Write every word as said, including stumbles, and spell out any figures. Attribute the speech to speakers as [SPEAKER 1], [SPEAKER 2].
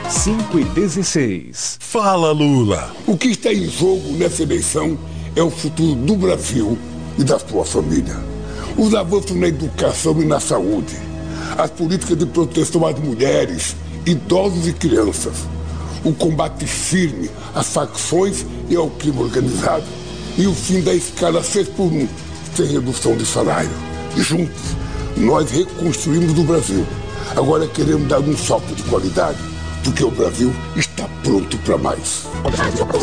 [SPEAKER 1] cinco e dezesseis.
[SPEAKER 2] Fala, Lula.
[SPEAKER 3] O que está em jogo nessa eleição é o futuro do Brasil e da sua família. Os avanços na educação e na saúde, as políticas de proteção às mulheres, idosos e crianças, o combate firme às facções e ao crime organizado e o fim da escala seis por um, sem redução de salário. Juntos, nós reconstruímos o Brasil. Agora queremos dar um salto de qualidade, porque o Brasil está pronto para mais.